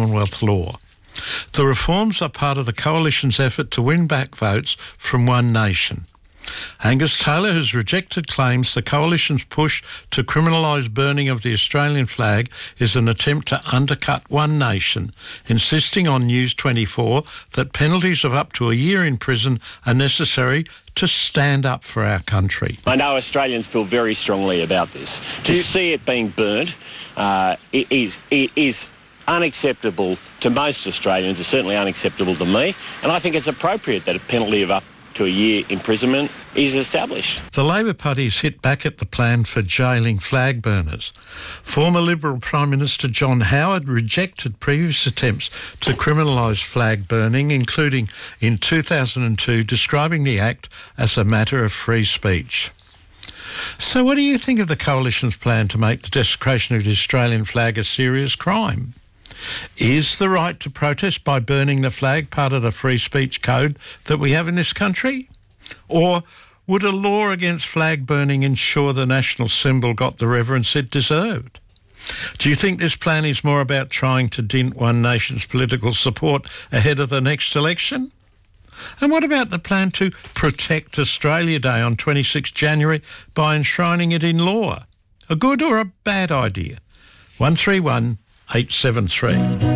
Commonwealth law. The reforms are part of the Coalition's effort to win back votes from One Nation. Angus Taylor has rejected claims the Coalition's push to criminalise burning of the Australian flag is an attempt to undercut One Nation, insisting on News 24 that penalties of up to a year in prison are necessary to stand up for our country. I know Australians feel very strongly about this. To see it being burnt it is unacceptable to most Australians. It's certainly unacceptable to me, and I think it's appropriate that a penalty of up to a year imprisonment is established. The Labor Party's hit back at the plan for jailing flag burners. Former Liberal Prime Minister John Howard rejected previous attempts to criminalise flag burning, including in 2002 describing the act as a matter of free speech. So what do you think of the Coalition's plan to make the desecration of the Australian flag a serious crime? Is the right to protest by burning the flag part of the free speech code that we have in this country? Or would a law against flag burning ensure the national symbol got the reverence it deserved? Do you think this plan is more about trying to dint One Nation's political support ahead of the next election? And what about the plan to protect Australia Day on 26 January by enshrining it in law? A good or a bad idea? 131 873.